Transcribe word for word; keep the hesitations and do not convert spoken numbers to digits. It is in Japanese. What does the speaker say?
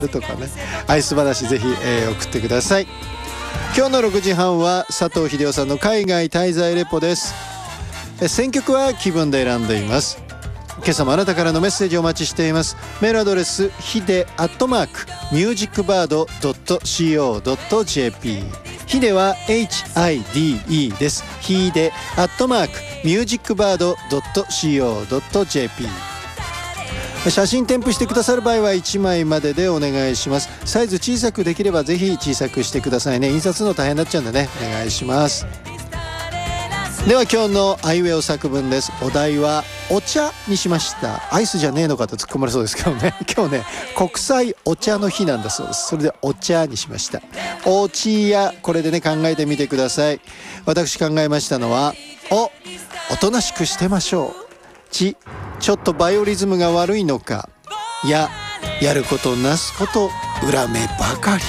とかね、アイス話ぜひ、えー、送ってください。今日のろくじはんは佐藤秀夫さんの海外滞在レポです。え選曲は気分で選んでいます。今朝もあなたからのメッセージをお待ちしています。メールアドレスヒデアットマークミュージックバードドットシーオードットジェーピー、ヒデは エイチアイディーイー です。ヒデアットマークミュージックバードドットシーオードットジェーピー。写真添付してくださる場合はいちまいまででお願いします。サイズ小さくできればぜひ小さくしてくださいね。印刷の大変になっちゃうんでね、お願いします。では今日のアイウェオ作文です。お題はお茶にしました。アイスじゃねえのかと突っ込まれそうですけどね。今日ね、国際お茶の日なんだそうです。それでお茶にしました。おちや、これでね考えてみてください。私考えましたのは、お、おとなしくしてましょう。ち、ちょっとバイオリズムが悪いのか。や、やることなすこと裏目ばかり。